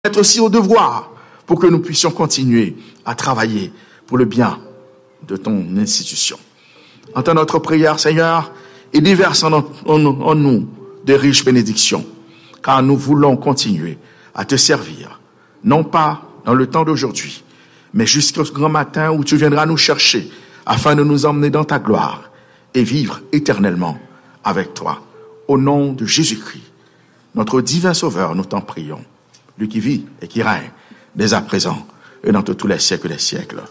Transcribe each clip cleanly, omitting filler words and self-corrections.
mettre aussi au devoir pour que nous puissions continuer à travailler pour le bien de ton institution. Entends notre prière, Seigneur, et déverse en nous de riches bénédictions, car nous voulons continuer à te servir, non pas dans le temps d'aujourd'hui, mais jusqu'au grand matin où tu viendras nous chercher afin de nous emmener dans ta gloire et vivre éternellement avec toi. Au nom de Jésus-Christ, notre divin Sauveur, nous t'en prions, lui qui vit et qui règne dès à présent et dans tous les siècles des siècles.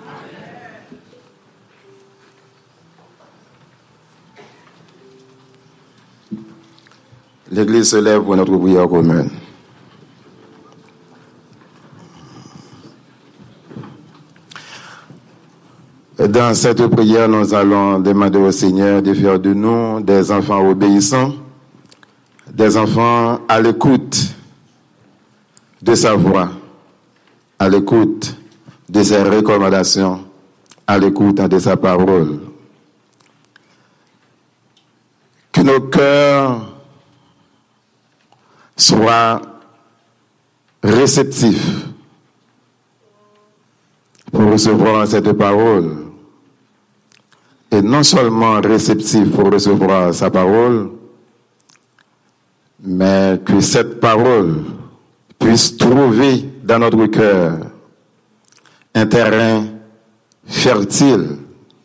L'Église se lève pour notre prière commune. Dans cette prière, nous allons demander au Seigneur de faire de nous des enfants obéissants, des enfants à l'écoute de sa voix, à l'écoute de ses recommandations, à l'écoute de sa parole. Que nos cœurs soient réceptifs pour recevoir cette parole. Et non seulement réceptifs pour recevoir sa parole, mais que cette parole puisse trouver dans notre cœur un terrain fertile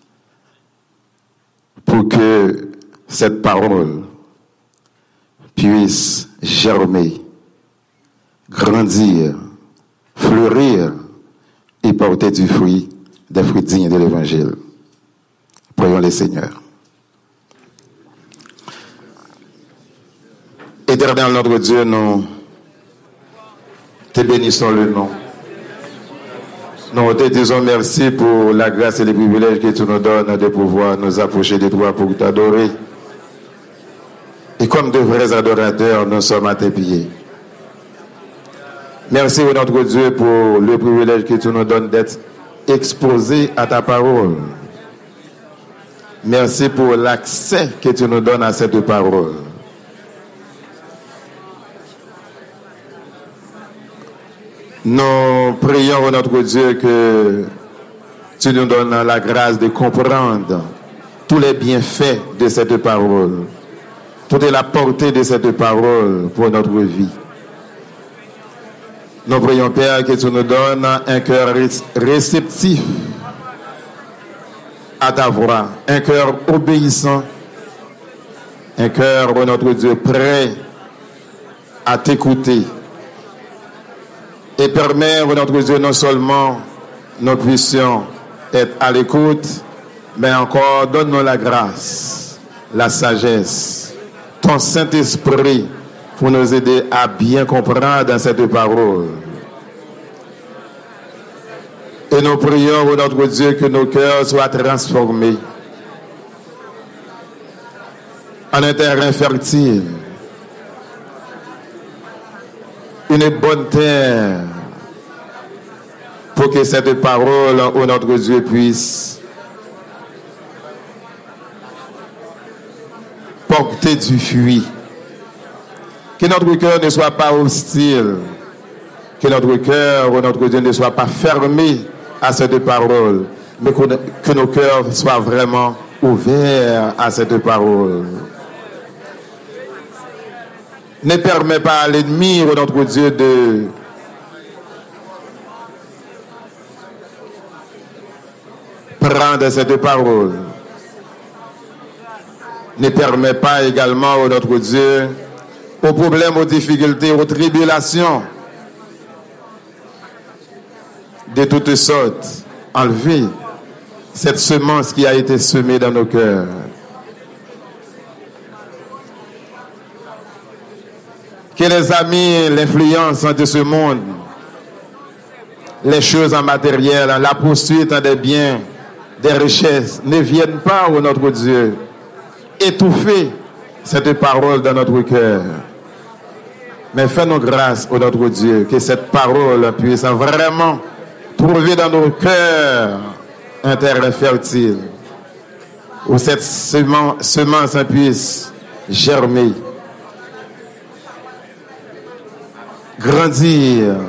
pour que cette parole puisse germer, grandir, fleurir et porter du fruit, des fruits dignes de l'Évangile. Prions le Seigneur. Éternel notre Dieu, nous te bénissons le nom. Nous te disons merci pour la grâce et les privilèges que tu nous donnes de pouvoir nous approcher de toi pour t'adorer. Et comme de vrais adorateurs, nous sommes à tes pieds. Merci, notre Dieu, pour le privilège que tu nous donnes d'être exposés à ta parole. Merci pour l'accès que tu nous donnes à cette parole. Nous prions, notre Dieu, que tu nous donnes la grâce de comprendre tous les bienfaits de cette parole, toute la portée de cette parole pour notre vie. Nous prions, Père, que tu nous donnes un cœur réceptif à ta voix, un cœur obéissant, un cœur, oh notre Dieu, prêt à t'écouter. Et permet, oh notre Dieu, non seulement nous puissions être à l'écoute, mais encore donne-nous la grâce, la sagesse, ton Saint-Esprit pour nous aider à bien comprendre dans cette parole. Et nous prions, oh notre Dieu, que nos cœurs soient transformés en un terrain fertile, une bonne terre, pour que cette parole, oh notre Dieu, puisse porter du fruit. Que notre cœur ne soit pas hostile, que notre cœur, oh notre Dieu, ne soit pas fermé à cette parole, mais que nos cœurs soient vraiment ouverts à cette parole. Ne permets pas à l'ennemi, oh notre Dieu, de prendre cette parole. Ne permets pas également, oh notre Dieu, aux problèmes, aux difficultés, aux tribulations de toutes sortes, enlever cette semence qui a été semée dans nos cœurs. Que les amis, l'influence de ce monde, les choses en matériel, la poursuite des biens, des richesses, ne viennent pas, oh notre Dieu, étouffer cette parole dans notre cœur. Mais fais-nous grâce, oh notre Dieu, que cette parole puisse vraiment trouver dans nos cœurs un terrain fertile, où cette semence puisse germer, grandir